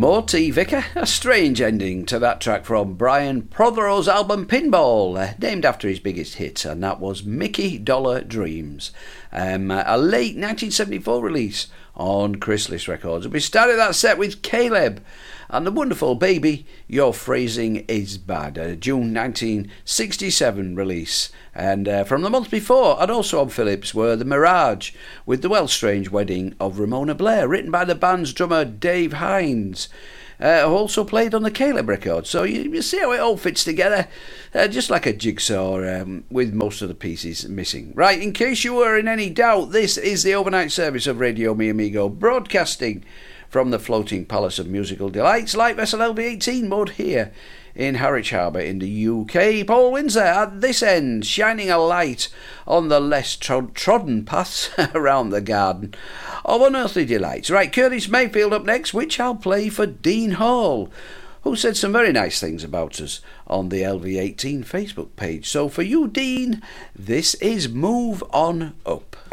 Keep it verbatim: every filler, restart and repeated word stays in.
Morty Vicar, a strange ending to that track from Brian Prothero's album Pinball, uh, named after his biggest hit, and that was Mickey Dollar Dreams, um, a late nineteen seventy-four release on Chrysalis Records. We started that set with Caleb and the wonderful Baby, Your Phrasing Is Bad, a June nineteen sixty-seven release. And uh, from the month before, and also on Phillips, were The Mirage, with The Well Strange Wedding of Ramona Blair, written by the band's drummer Dave Hines, uh, who also played on the Caleb record. So you, you see how it all fits together, uh, just like a jigsaw, um, with most of the pieces missing. Right, in case you were in any doubt, this is the overnight service of Radio Mi Amigo, broadcasting from the floating palace of musical delights, light vessel L V eighteen mode here in Harwich Harbour in the U K. Paul Windsor at this end, shining a light on the less trod- trodden paths around the garden of unearthly delights. Right, Curtis Mayfield up next, which I'll play for Dean Hall, who said some very nice things about us on the L V eighteen Facebook page. So for you, Dean, this is Move On Up.